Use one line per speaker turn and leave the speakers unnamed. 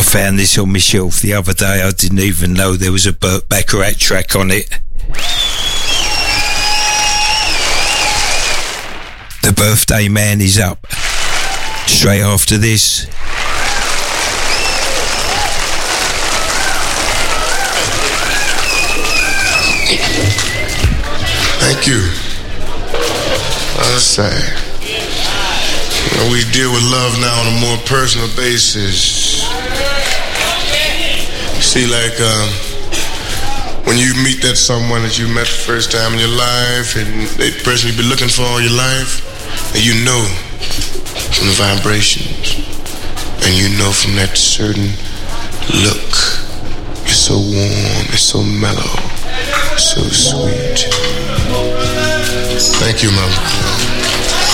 found this on my shelf the other day. I didn't even know there was a Burt Bacharach track on it. The Birthday Man is up straight after this.
Thank you. I'll say, we deal with love now on a more personal basis. See, like, when you meet that someone that you met the first time in your life, and the person you've been looking for all your life, and you know from the vibrations, and you know from that certain look, it's so warm, it's so mellow, so sweet. Thank you, Mama.